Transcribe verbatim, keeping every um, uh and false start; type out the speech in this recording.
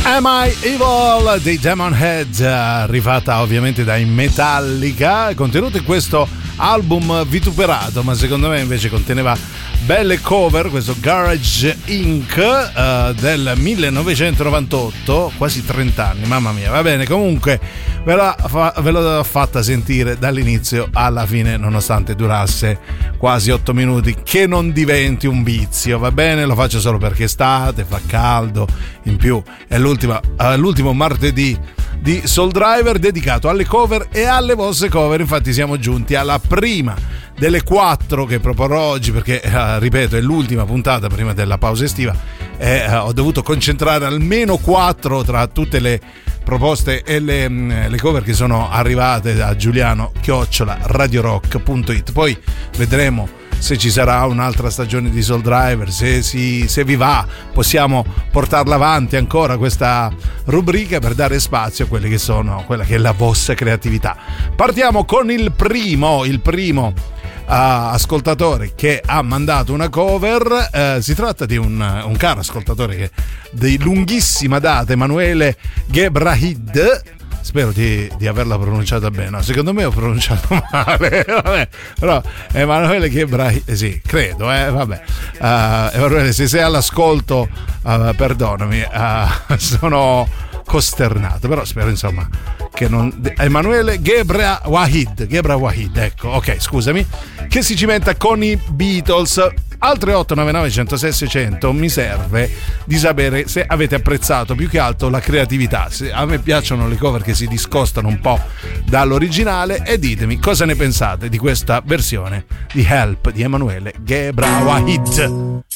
Am I Evil dei Demon Head, arrivata ovviamente dai Metallica, contenuta in questo album vituperato, ma secondo me invece conteneva belle cover. Questo Garage Incorporated uh, del millenovecentonovantotto, quasi trenta anni, mamma mia. Va bene, comunque ve, la fa, ve l'ho fatta sentire dall'inizio alla fine, nonostante durasse quasi otto minuti, che non diventi un vizio, va bene? Lo faccio solo perché è estate, fa caldo, in più è l'ultima, uh, l'ultimo martedì di Soul Driver dedicato alle cover e alle vostre cover. Infatti siamo giunti alla prima delle quattro che proporrò oggi, perché eh, ripeto, è l'ultima puntata prima della pausa estiva e eh, ho dovuto concentrare almeno quattro tra tutte le proposte e le, le cover che sono arrivate da Giuliano chiocciola radiorock punto it. Poi vedremo se ci sarà un'altra stagione di Soul Driver, se, si, se vi va possiamo portarla avanti ancora questa rubrica per dare spazio a quelle che sono, quella che è la vostra creatività. Partiamo con il primo, il primo uh, ascoltatore che ha mandato una cover. Uh, si tratta di un, un caro ascoltatore che di lunghissima data, Emanuele Gebrahid. Spero di, di averla pronunciata bene. No, secondo me ho pronunciato male. Vabbè, però Emanuele Gebrahid, eh, sì, credo, eh, vabbè. Uh, Emanuele, se sei all'ascolto, uh, perdonami, uh, sono costernato, però spero insomma che non. Emanuele Gebrahid, Gebrahid, ecco, ok, scusami, che si cimenta con i Beatles. Altre otto nove nove uno zero sei sei zero zero. Mi serve di sapere se avete apprezzato più che altro la creatività. Se a me piacciono le cover che si discostano un po' dall'originale, e ditemi cosa ne pensate di questa versione di Help di Emanuele Gebrahid.